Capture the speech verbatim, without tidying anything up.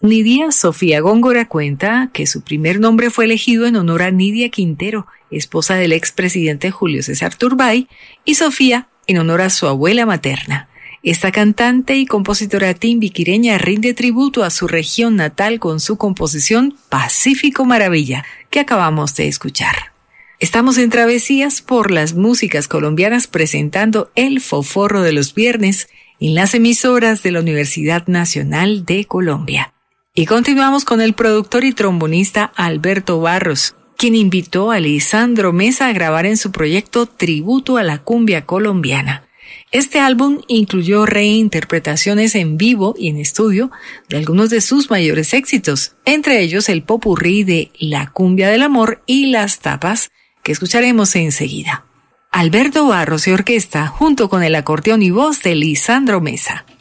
Nidia Sofía Góngora cuenta que su primer nombre fue elegido en honor a Nidia Quintero, esposa del expresidente Julio César Turbay, y Sofía en honor a su abuela materna. Esta cantante y compositora timbiquireña rinde tributo a su región natal con su composición Pacífico Maravilla, que acabamos de escuchar. Estamos en Travesías por las músicas colombianas presentando el Foforro de los viernes en las emisoras de la Universidad Nacional de Colombia. Y continuamos con el productor y trombonista Alberto Barros, quien invitó a Lisandro Mesa a grabar en su proyecto Tributo a la Cumbia Colombiana. Este álbum incluyó reinterpretaciones en vivo y en estudio de algunos de sus mayores éxitos, entre ellos el popurrí de La Cumbia del Amor y Las Tapas, que escucharemos enseguida. Alberto Barros y orquesta junto con el acordeón y voz de Lisandro Mesa.